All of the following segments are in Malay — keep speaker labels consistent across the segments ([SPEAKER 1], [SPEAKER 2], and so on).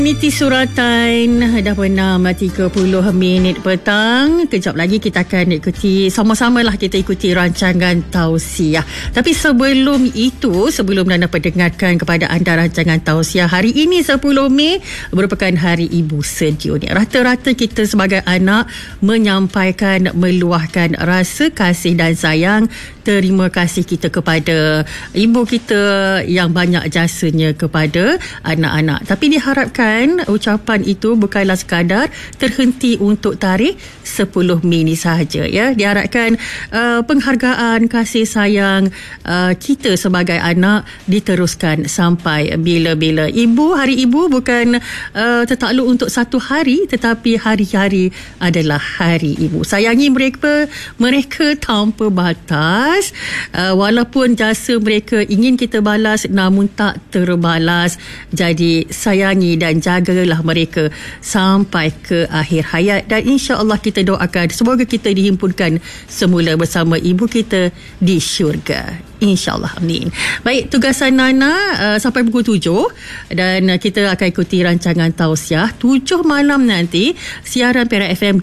[SPEAKER 1] Miti Suratan dah pernah 30 minit petang. Kejap lagi kita akan ikuti, sama-samalah kita ikuti rancangan tausiah. Tapi sebelum itu, sebelum anda pendengarkan kepada anda rancangan tausiah hari ini 10 Mei merupakan Hari Ibu Sedunia. Rata-rata kita sebagai anak menyampaikan, meluahkan rasa kasih dan sayang, terima kasih kita kepada ibu kita yang banyak jasanya kepada anak-anak. Tapi diharapkan ucapan itu bukanlah sekadar terhenti untuk tarikh 10 Mei ini sahaja, ya. Diharapkan penghargaan kasih sayang kita sebagai anak diteruskan sampai bila-bila. Hari Ibu bukan tertakluk untuk satu hari, tetapi hari-hari adalah Hari Ibu. Sayangi mereka tanpa batas. Walaupun jasa mereka ingin kita balas namun tak terbalas. Jadi sayangi dan jagalah mereka sampai ke akhir hayat, dan insya-Allah kita doakan semoga kita dihimpunkan semula bersama ibu kita di syurga. InsyaAllah, amin. Baik, tugasan Nana sampai pukul 7 dan kita akan ikuti rancangan tausiah 7 malam nanti. Siaran Perak FM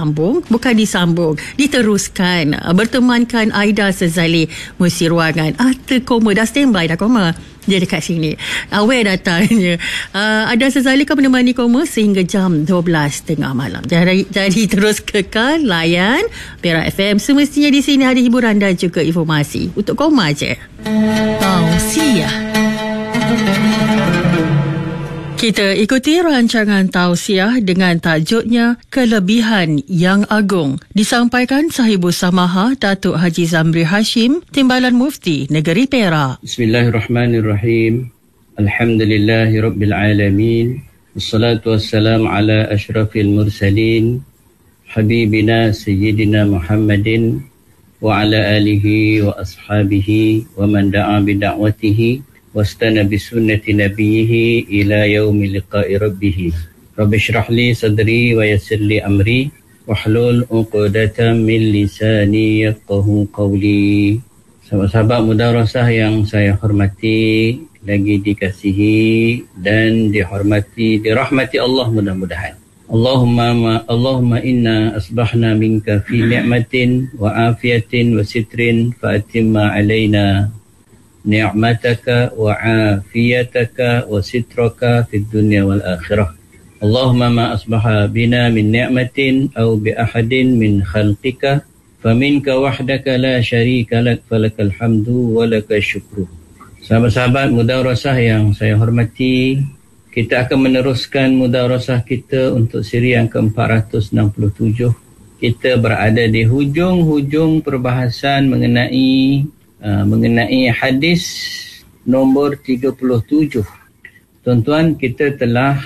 [SPEAKER 1] diteruskan bertemankan Aida Sezali Musi Ruangan. Koma dah standby dah, Koma. Dia dekat sini. Aware datanya. Ada Sezali kan menemani Koma sehingga jam 12.30 malam. Jadi terus kekal layan Perak FM. Semestinya di sini ada hiburan dan juga informasi. Untuk Koma je. Tausiah. Kita ikuti rancangan tausiah dengan tajuknya Kelebihan yang Agung. Disampaikan Sahibus Samaha Datuk Haji Zamri Hashim, Timbalan Mufti Negeri Perak.
[SPEAKER 2] Bismillahirrahmanirrahim. Alhamdulillahirabbil alamin. Wassalatu wassalamu ala asyrafil mursalin habibina sayyidina Muhammadin wa ala alihi wa ashabihi wa man da'a bi da'watihi wastana bi sunnati nabiyhi ila yaumi liqa'i rabbih. Rabbi shrah li sadri wa yassir li amri wahlul 'uqdatam min lisani yafqahu qawli. Sahabat-sahabat mudarasah yang saya hormati, lagi dikasihi dan dihormati, dirahmati Allah mudah-mudahan. Allahumma inna asbahna minka fi ni'matin wa afiyatin wa sitrin fa atimma alaina ni'mataka wa afiyataka wa sitraka fid dunya wal akhirah. Allahumma ma asbaha bina min ni'matin aw bi ahadin min khalqika faminka wahdaka la syarika lak falakal hamdu wa lakal syukru. Sahabat-sahabat mudarasah yang saya hormati, kita akan meneruskan mudarasah kita untuk siri yang ke-467. Kita berada di hujung perbahasan mengenai hadis nombor 37. Tuan-tuan, kita telah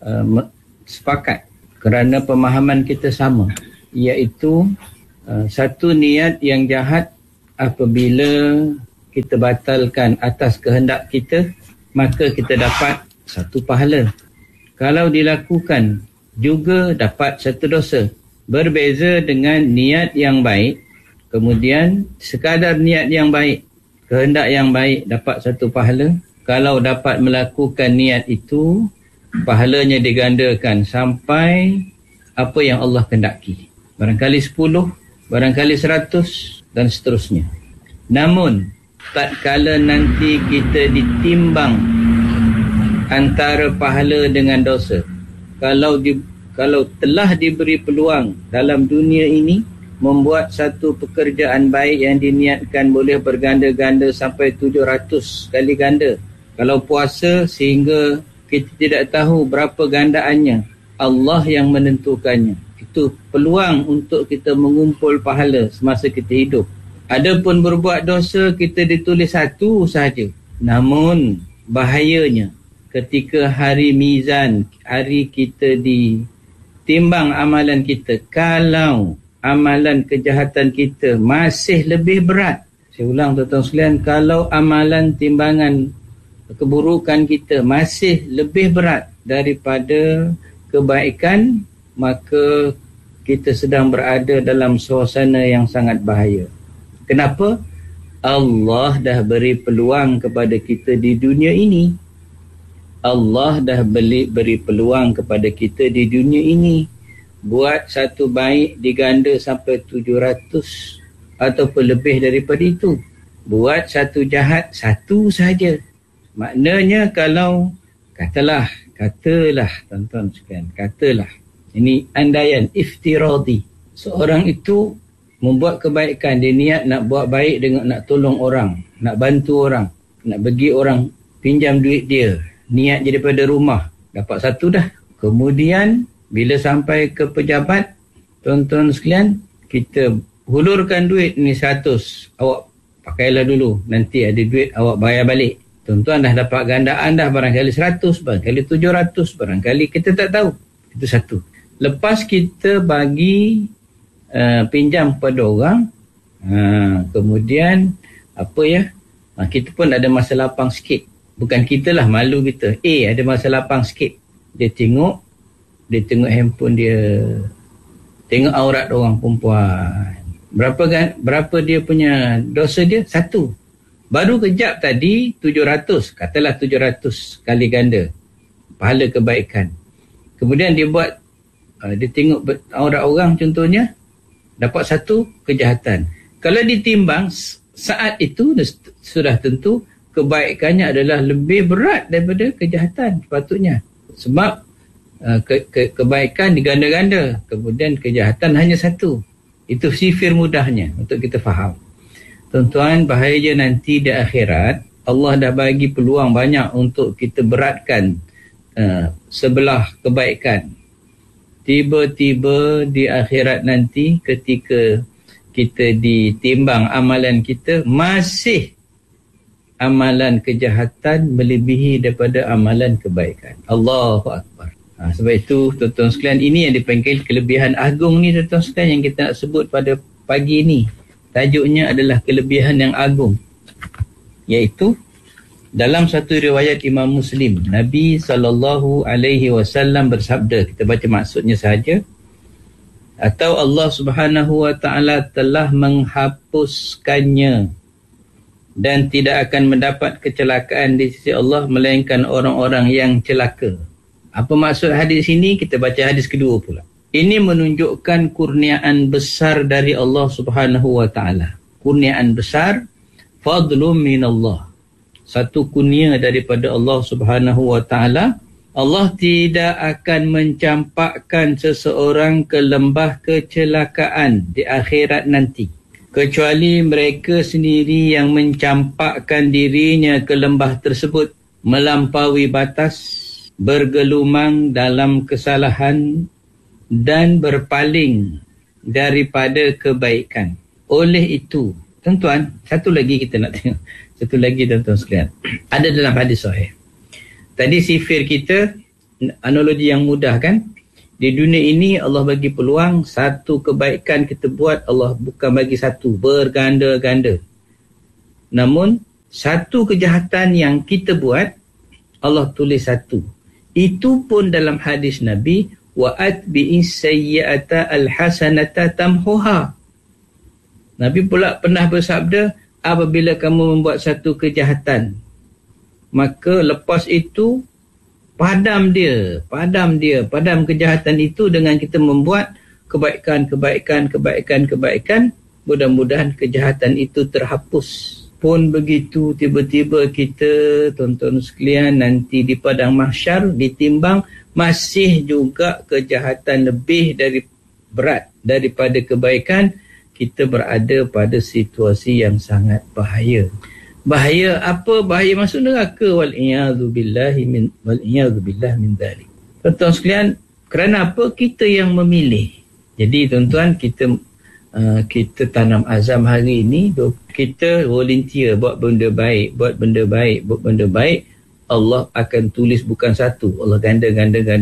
[SPEAKER 2] sepakat kerana pemahaman kita sama, iaitu satu niat yang jahat apabila kita batalkan atas kehendak kita, maka kita dapat satu pahala. Kalau dilakukan juga dapat satu dosa. Berbeza dengan niat yang baik, kemudian sekadar niat yang baik, kehendak yang baik dapat satu pahala. Kalau dapat melakukan niat itu, pahalanya digandakan sampai apa yang Allah kehendaki. Barangkali 10, barangkali 100 dan seterusnya. Namun, tatkala nanti kita ditimbang antara pahala dengan dosa, kalau telah diberi peluang dalam dunia ini membuat satu pekerjaan baik yang diniatkan boleh berganda-ganda sampai 700 kali ganda. Kalau puasa sehingga kita tidak tahu berapa gandaannya, Allah yang menentukannya. Itu peluang untuk kita mengumpul pahala semasa kita hidup. Adapun berbuat dosa, kita ditulis satu sahaja. Namun bahayanya ketika hari mizan, hari kita ditimbang amalan kita, kalau amalan kejahatan kita masih lebih berat. Saya ulang tuan-tuan sekalian, kalau amalan timbangan keburukan kita masih lebih berat daripada kebaikan, maka kita sedang berada dalam suasana yang sangat bahaya. Kenapa? Allah dah beri peluang kepada kita di dunia ini. Allah dah beri peluang kepada kita di dunia ini. Buat satu baik diganda sampai 700 ataupun lebih daripada itu. Buat satu jahat satu saja. Maknanya kalau katalah tuan-tuan sekalian, katalah ini andaian iftiradi, seorang itu membuat kebaikan, dia niat nak buat baik dengan nak tolong orang, nak bantu orang, nak bagi orang pinjam duit dia, niat je daripada rumah, dapat satu dah. Kemudian bila sampai ke pejabat, tuan-tuan sekalian, kita hulurkan duit ni 100, awak pakailah dulu, nanti ada duit awak bayar balik. Tuan-tuan dah dapat gandaan dah, barangkali 100, barangkali 700, barangkali kita tak tahu. Itu satu. Lepas kita bagi pinjam kepada orang, kemudian kita pun ada masa lapang sikit. Bukan kita lah, malu kita. Ada masa lapang sikit. Dia tengok handphone dia, tengok aurat orang perempuan. Berapa dia punya dosa dia? 1. Baru kejap tadi 700, katalah 700 kali ganda pahala kebaikan. Kemudian dia buat, dia tengok aurat orang contohnya, dapat 1 kejahatan. Kalau ditimbang saat itu sudah tentu kebaikannya adalah lebih berat daripada kejahatan sepatutnya. Sebab kebaikan diganda-ganda, kemudian kejahatan hanya 1. Itu sifir mudahnya untuk kita faham. Tuan-tuan, bahaya nanti di akhirat, Allah dah bagi peluang banyak untuk kita beratkan sebelah kebaikan. Tiba-tiba di akhirat nanti ketika kita ditimbang amalan kita, masih amalan kejahatan melebihi daripada amalan kebaikan. Allahu Akbar. Sebab itu tuan-tuan sekalian, ini yang dipanggil kelebihan agung ni tuan-tuan sekalian, yang kita nak sebut pada pagi ni. Tajuknya adalah kelebihan yang agung, iaitu dalam satu riwayat Imam Muslim, Nabi SAW bersabda, kita baca maksudnya sahaja, atau Allah Subhanahu Wa Taala telah menghapuskannya dan tidak akan mendapat kecelakaan di sisi Allah melainkan orang-orang yang celaka. Apa maksud hadis ini? Kita baca hadis kedua pula. Ini menunjukkan kurniaan besar dari Allah Subhanahu Wa Taala. Kurniaan besar, fadlun minallah. Satu kurnia daripada Allah Subhanahu Wa Taala. Allah tidak akan mencampakkan seseorang ke lembah kecelakaan di akhirat nanti, kecuali mereka sendiri yang mencampakkan dirinya ke lembah tersebut, melampaui batas, bergelumang dalam kesalahan dan berpaling daripada kebaikan. Oleh itu, tuan-tuan, satu lagi kita nak tengok. Satu lagi tuan-tuan sekalian. Ada dalam hadis sahih. Tadi sifir kita, analogi yang mudah kan? Di dunia ini Allah bagi peluang, satu kebaikan kita buat, Allah bukan bagi satu, berganda-ganda. Namun, satu kejahatan yang kita buat, Allah tulis 1. Itu pun dalam hadis Nabi, wa atbi'is sayyi'ata alhasanata tamhuha. Nabi pula pernah bersabda, apabila kamu membuat satu kejahatan, maka lepas itu padam kejahatan itu dengan kita membuat kebaikan. Mudah-mudahan kejahatan itu terhapus. Pun begitu, tiba-tiba kita, tuan-tuan sekalian, nanti di padang mahsyar ditimbang, masih juga kejahatan lebih berat daripada kebaikan. Kita berada pada situasi yang sangat bahaya. Bahaya apa? Bahaya masuk neraka. Wal'iyadzubillah min dhalik. Tuan-tuan sekalian, kerana apa? Kita yang memilih. Jadi tuan-tuan, kita tanam azam hari ini, kita volunteer buat benda baik. Allah akan tulis bukan satu, Allah ganda.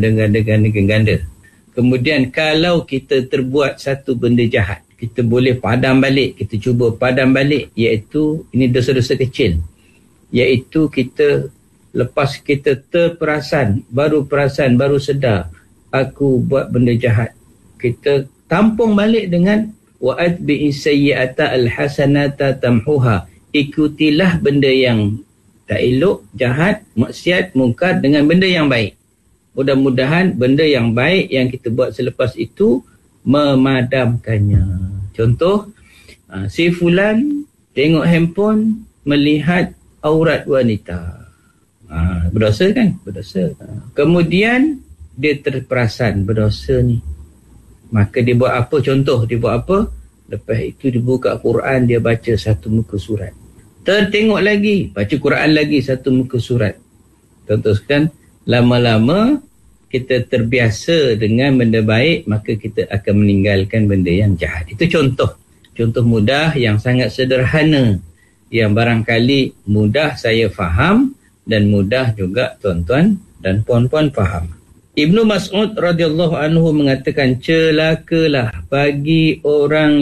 [SPEAKER 2] Kemudian kalau kita terbuat satu benda jahat, kita boleh padam balik, kita cuba padam balik, iaitu ini dosa-dosa kecil, iaitu kita lepas kita baru sedar aku buat benda jahat, kita tampung balik dengan wa atbi'is sayyi'ata alhasanata tamhuha. Ikutilah benda yang tak elok, jahat, maksiat, mungkar dengan benda yang baik. Mudah-mudahan benda yang baik yang kita buat selepas itu memadamkannya. Contoh, si fulan tengok handphone, melihat aurat wanita. Berdosa kan? Berdosa. Kemudian dia terperasan berdosa ni. Maka dia buat apa? Contoh, dia buat apa? Lepas itu dia buka Quran, dia baca satu muka surat. Tertengok lagi, baca Quran lagi satu muka surat. Contohkan, lama-lama kita terbiasa dengan benda baik, maka kita akan meninggalkan benda yang jahat. Itu contoh. Contoh mudah yang sangat sederhana, yang barangkali mudah saya faham dan mudah juga tuan-tuan dan puan-puan faham. Ibnu Mas'ud radhiyallahu anhu mengatakan, celakalah bagi orang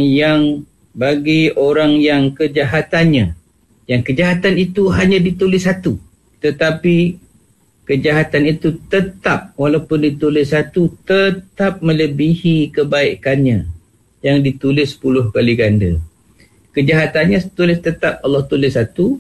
[SPEAKER 2] yang kejahatannya. Yang kejahatan itu hanya ditulis satu, tetapi kejahatan itu tetap, walaupun ditulis satu, tetap melebihi kebaikannya yang ditulis 10 kali ganda. Kejahatannya tulis tetap, Allah tulis satu.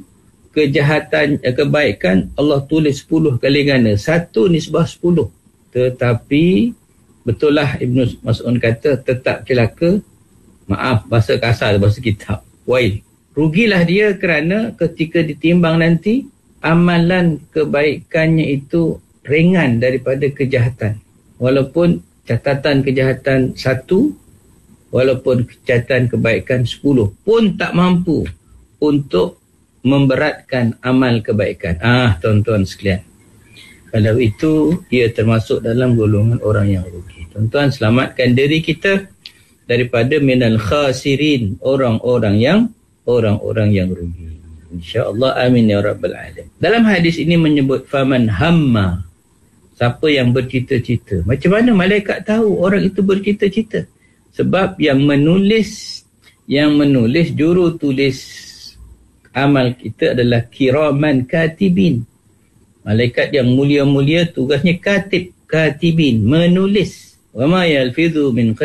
[SPEAKER 2] Kebaikan Allah tulis 10 kali ganda. Satu nisbah 10. Tetapi betullah Ibnu Mas'ud kata, tetap celaka. Maaf, bahasa kasar, bahasa kitab. Wail. Rugilah dia kerana ketika ditimbang nanti, amalan kebaikannya itu ringan daripada kejahatan. Walaupun catatan kejahatan 1, walaupun catatan kebaikan 10 pun tak mampu untuk memberatkan amal kebaikan. Tuan-tuan sekalian, kalau itu, ia termasuk dalam golongan orang yang rugi. Tuan-tuan, selamatkan diri kita daripada minal khasirin, orang-orang yang rugi. InsyaAllah, amin ya rabbal alamin. Dalam hadis ini menyebut faman hamma, siapa yang bercita-cita. Macam mana malaikat tahu orang itu bercita-cita? Sebab yang menulis juru tulis amal kita adalah kiraman katibin. Malaikat yang mulia-mulia tugasnya katibin, menulis. Wa ma yalfidhu min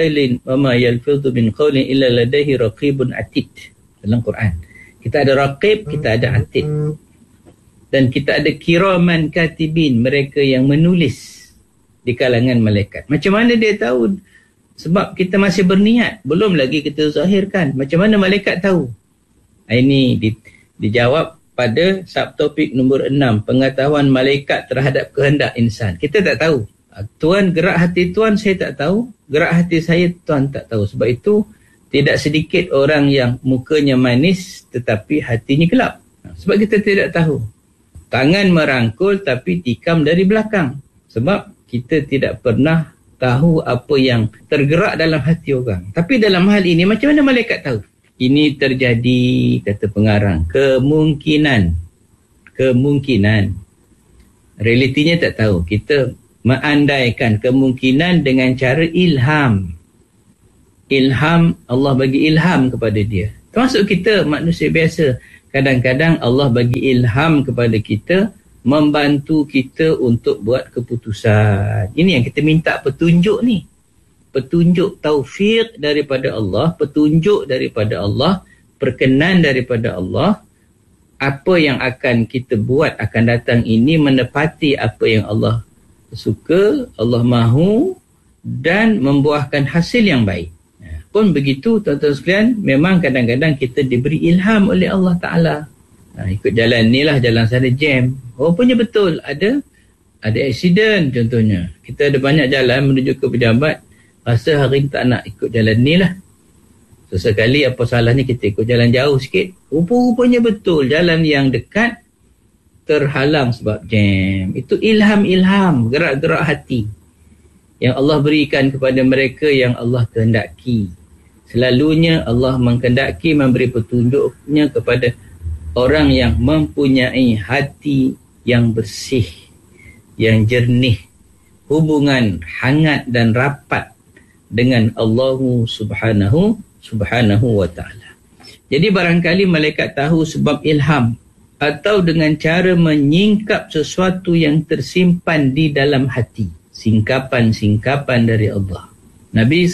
[SPEAKER 2] qawlin illa ladaihi raqibun atid. Dalam Quran, kita ada raqib, kita ada atid, dan kita ada kiraman katibin, mereka yang menulis di kalangan malaikat. Macam mana dia tahu? Sebab kita masih berniat, belum lagi kita zahirkan. Macam mana malaikat tahu? Ini dijawab pada subtopik nombor 6, pengetahuan malaikat terhadap kehendak insan. Kita tak tahu. Tuan, gerak hati Tuan saya tak tahu, gerak hati saya Tuan tak tahu. Sebab itu tidak sedikit orang yang mukanya manis tetapi hatinya gelap. Sebab kita tidak tahu. Tangan merangkul tapi tikam dari belakang. Sebab kita tidak pernah tahu apa yang tergerak dalam hati orang. Tapi dalam hal ini, macam mana malaikat tahu? Ini terjadi, kata pengarang, kemungkinan. Realitinya tak tahu. Kita mengandaikan kemungkinan dengan cara ilham. Allah bagi ilham kepada dia. Termasuk kita manusia biasa. Kadang-kadang Allah bagi ilham kepada kita, membantu kita untuk buat keputusan. Ini yang kita minta, petunjuk ni. Petunjuk taufik daripada Allah, petunjuk daripada Allah, perkenan daripada Allah. Apa yang akan kita buat akan datang ini menepati apa yang Allah suka, Allah mahu, dan membuahkan hasil yang baik. Pun begitu, tuan-tuan sekalian, memang kadang-kadang kita diberi ilham oleh Allah Ta'ala. Ikut jalan ni lah, jalan sana jam. Rupanya betul, ada aksiden contohnya. Kita ada banyak jalan menuju ke pejabat, rasa hari ni tak nak ikut jalan ni lah. Sesekali apa salahnya kita ikut jalan jauh sikit. Rupanya betul, jalan yang dekat terhalang sebab jam. Itu ilham, gerak-gerak hati yang Allah berikan kepada mereka yang Allah kehendaki. Selalunya Allah menghendaki memberi petunjuknya kepada orang yang mempunyai hati yang bersih, yang jernih, hubungan hangat dan rapat dengan Allah subhanahu wa ta'ala. Jadi barangkali malaikat tahu sebab ilham atau dengan cara menyingkap sesuatu yang tersimpan di dalam hati. Singkapan-singkapan dari Allah. Nabi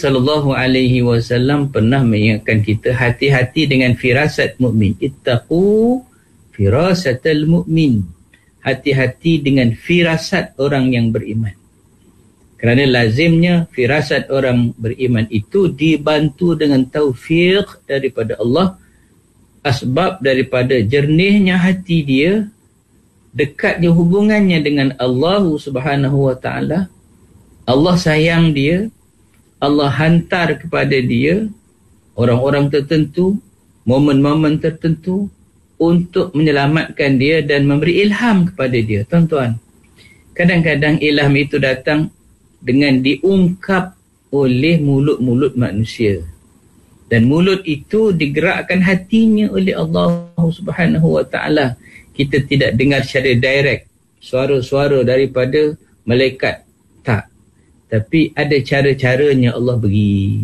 [SPEAKER 2] SAW pernah mengingatkan kita, hati-hati dengan firasat mukmin. Ittaqu firasatal mu'min. Hati-hati dengan firasat orang yang beriman. Kerana lazimnya firasat orang beriman itu dibantu dengan taufiq daripada Allah. Asbab daripada jernihnya hati dia, dekatnya hubungannya dengan Allah Subhanahu wa ta'ala. Allah sayang dia. Allah hantar kepada dia orang-orang tertentu, momen-momen tertentu untuk menyelamatkan dia dan memberi ilham kepada dia. Tuan-tuan, kadang-kadang ilham itu datang dengan diungkap oleh mulut-mulut manusia. Dan mulut itu digerakkan hatinya oleh Allah Subhanahu wa ta'ala. Kita tidak dengar secara direct suara-suara daripada malaikat. Tak. Tapi ada cara-caranya Allah beri.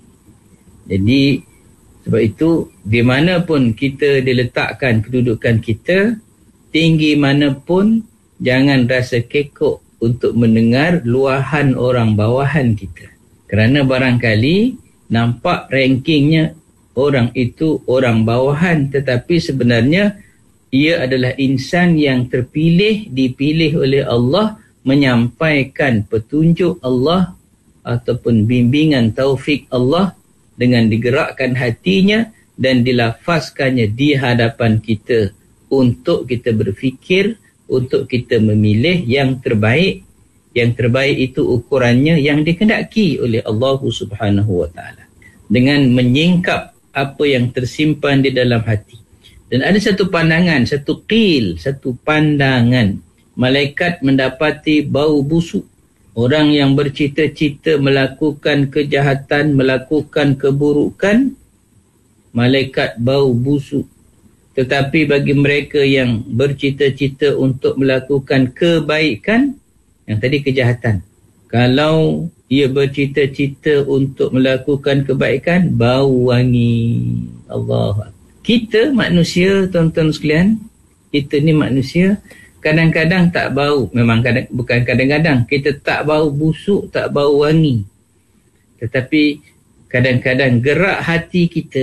[SPEAKER 2] Jadi, sebab itu, di mana pun kita diletakkan kedudukan kita, tinggi mana pun, jangan rasa kekok untuk mendengar luahan orang bawahan kita. Kerana barangkali nampak rankingnya orang itu orang bawahan, tetapi sebenarnya ia adalah insan yang terpilih, dipilih oleh Allah, menyampaikan petunjuk Allah ataupun bimbingan taufik Allah dengan digerakkan hatinya dan dilafazkannya di hadapan kita untuk kita berfikir, untuk kita memilih yang terbaik. Yang terbaik itu ukurannya yang dikehendaki oleh Allah Subhanahu wa ta'ala, dengan menyingkap apa yang tersimpan di dalam hati. Dan ada satu pandangan, satu qil, satu pandangan, malaikat mendapati bau busuk. Orang yang bercita-cita melakukan kejahatan, melakukan keburukan, malaikat bau busuk. Tetapi bagi mereka yang bercita-cita untuk melakukan kebaikan, yang tadi kejahatan, kalau ia bercita-cita untuk melakukan kebaikan, bau wangi. Allah. Kita manusia, tuan-tuan sekalian, kita ni manusia, kadang-kadang tak bau. Memang bukan kadang-kadang, kita tak bau busuk, tak bau wangi. Tetapi kadang-kadang gerak hati kita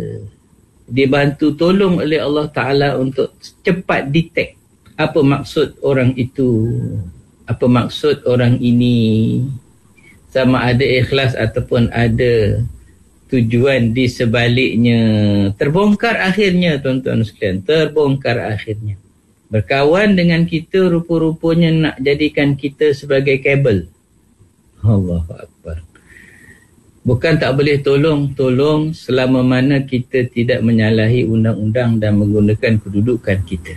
[SPEAKER 2] dibantu tolong oleh Allah Ta'ala untuk cepat detect apa maksud orang itu, apa maksud orang ini, sama ada ikhlas ataupun ada tujuan di sebaliknya. Terbongkar akhirnya, tuan-tuan sekalian, terbongkar akhirnya. Berkawan dengan kita rupa-rupanya nak jadikan kita sebagai kabel. Allahu Akbar. Bukan tak boleh tolong selama mana kita tidak menyalahi undang-undang dan menggunakan kedudukan kita.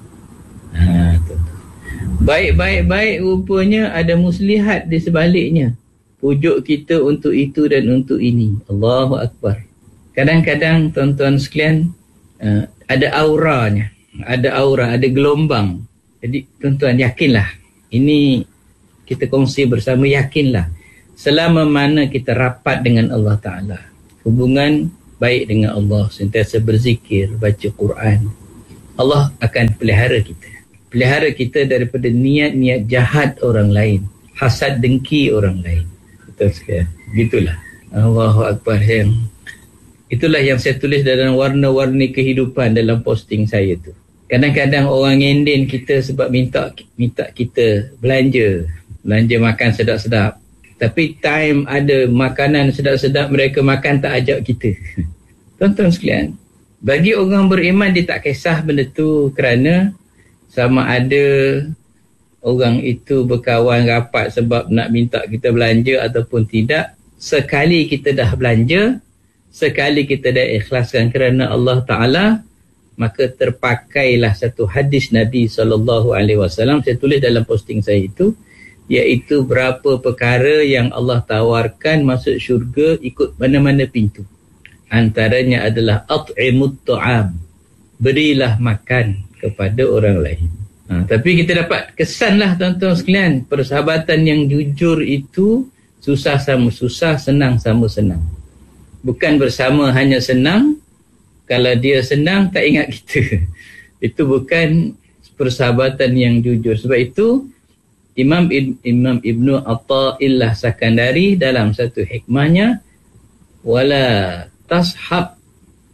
[SPEAKER 2] Baik-baik rupanya ada muslihat di sebaliknya. Pujuk kita untuk itu dan untuk ini. Allahu Akbar. Kadang-kadang tuan-tuan sekalian, ada auranya. Ada aura, ada gelombang. Jadi tuan-tuan yakinlah. Ini kita kongsi bersama, yakinlah. Selama mana kita rapat dengan Allah Ta'ala, hubungan baik dengan Allah, sentiasa berzikir, baca Quran, Allah akan pelihara kita. Pelihara kita daripada niat-niat jahat orang lain, hasad dengki orang lain. Betul sekali. Begitulah. Allahu Akbar. Itulah yang saya tulis dalam warna-warni kehidupan dalam posting saya tu. Kadang-kadang orang ngenden kita sebab minta kita belanja makan sedap-sedap. Tapi time ada makanan sedap-sedap, mereka makan tak ajak kita. Tuan-tuan sekalian, bagi orang beriman dia tak kisah benda tu, kerana sama ada orang itu berkawan rapat sebab nak minta kita belanja ataupun tidak. Sekali kita dah belanja, sekali kita dah ikhlaskan kerana Allah Ta'ala, maka terpakailah satu hadis Nabi SAW. Saya tulis dalam posting saya itu, iaitu berapa perkara yang Allah tawarkan masuk syurga ikut mana-mana pintu. Antaranya adalah at'imut ta'am, berilah makan kepada orang lain. Tapi kita dapat kesanlah tuan-tuan sekalian, persahabatan yang jujur itu susah sama susah, senang sama senang. Bukan bersama hanya senang, kalau dia senang tak ingat kita. Itu bukan persahabatan yang jujur. Sebab itu Imam Ibnu Atha'illah Sakandari dalam satu hikmahnya, wala tashab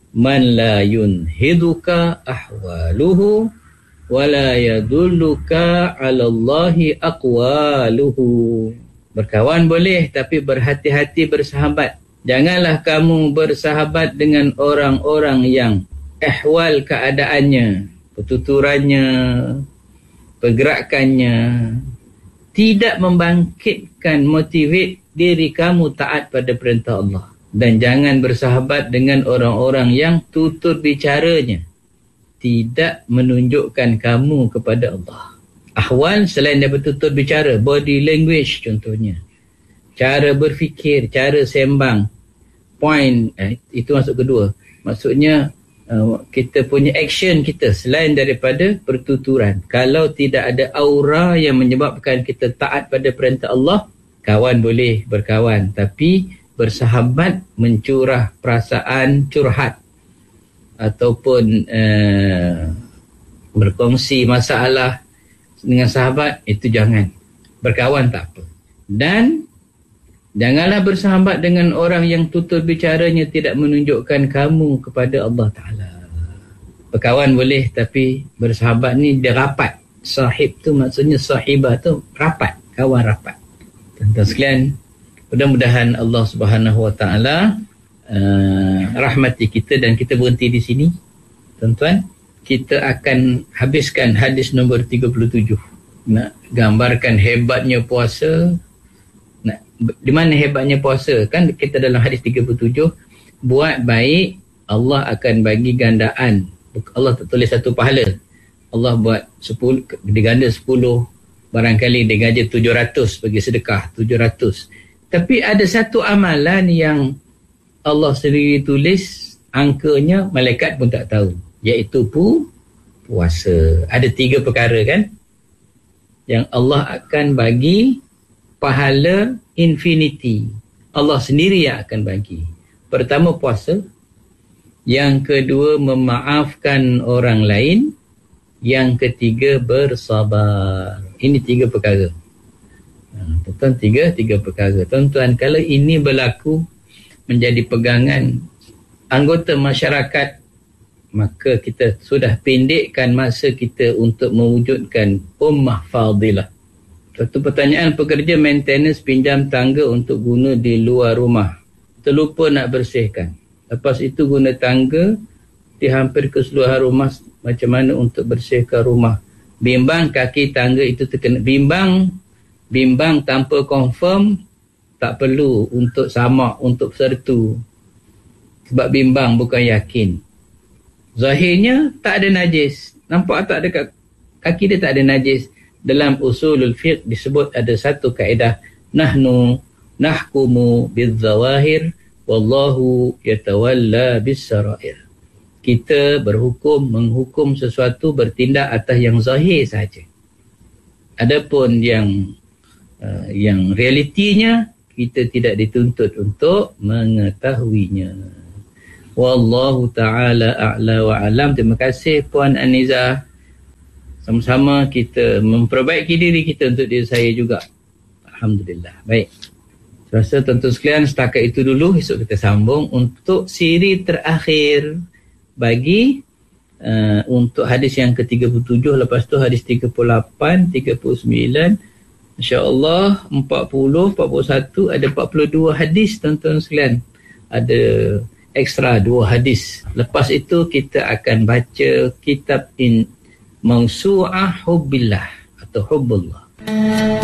[SPEAKER 2] man la yunhiduka ahwaluhu wa la yadulluka 'ala Allahi aqwaluhu. Berkawan boleh, tapi berhati-hati bersahabat. Janganlah kamu bersahabat dengan orang-orang yang ahwal keadaannya, pertuturannya, pergerakannya tidak membangkitkan motivate diri kamu taat pada perintah Allah. Dan jangan bersahabat dengan orang-orang yang tutur bicaranya tidak menunjukkan kamu kepada Allah. Ahwal selain daripada tutur bicara, body language contohnya, cara berfikir, cara sembang, point, itu masuk kedua. Maksudnya kita punya action kita selain daripada pertuturan. Kalau tidak ada aura yang menyebabkan kita taat pada perintah Allah, kawan boleh berkawan, tapi bersahabat mencurah perasaan curhat ataupun berkongsi masalah dengan sahabat, itu jangan. Berkawan tak apa. Dan janganlah bersahabat dengan orang yang tutur bicaranya tidak menunjukkan kamu kepada Allah Ta'ala. Berkawan boleh, tapi bersahabat ni dia rapat. Sahib tu maksudnya sahibah tu rapat, kawan rapat. Tuan-tuan sekalian, mudah-mudahan Allah Subhanahu Wa Ta'ala rahmati kita dan kita berhenti di sini. Tuan-tuan, kita akan habiskan hadis nombor 37. Nak gambarkan hebatnya puasa. Di mana hebatnya puasa? Kan kita dalam hadis 37, buat baik Allah akan bagi gandaan. Allah tak tulis satu pahala. Allah buat 10, diganda 10, barangkali digaji 700 bagi sedekah 700. Tapi ada satu amalan yang Allah sendiri tulis angkanya, malaikat pun tak tahu, iaitu puasa. Ada 3 perkara kan yang Allah akan bagi pahala infinity. Allah sendiri yang akan bagi. Pertama, puasa. Yang kedua, memaafkan orang lain. Yang ketiga, bersabar. Ini 3 perkara. Tuan-tuan, tiga perkara. Tuan-tuan, kalau ini berlaku menjadi pegangan anggota masyarakat, maka kita sudah pendekkan masa kita untuk mewujudkan ummah fadilah. Satu pertanyaan, pekerja maintenance pinjam tangga untuk guna di luar rumah, terlupa nak bersihkan. Lepas itu guna tangga di hampir keseluruhan rumah, macam mana untuk bersihkan rumah? Bimbang kaki tangga itu terkena. Bimbang tanpa confirm, tak perlu untuk samak, untuk sertu. Sebab bimbang bukan yakin. Zahirnya tak ada najis. Nampak tak dekat kaki dia tak ada najis. Dalam usulul fiqh disebut ada satu kaedah, nahnu nahkumu bizzawahir wallahu yatawalla bis-sarair. Kita menghukum sesuatu, bertindak atas yang zahir saja. Adapun yang realitinya kita tidak dituntut untuk mengetahuinya. Wallahu ta'ala a'la wa alam. Terima kasih Puan Aniza. Sama-sama kita memperbaiki diri kita untuk diri saya juga. Alhamdulillah. Baik. Saya rasa tuan-tuan sekalian setakat itu dulu. Esok kita sambung untuk siri terakhir bagi untuk hadis yang ke-37. Lepas tu hadis 38, 39, insya-Allah 40, 41, ada 42 hadis tuan-tuan sekalian. Ada ekstra 2 hadis. Lepas itu kita akan baca kitab Mawsu'ah Hubbillah atau Hubbullah.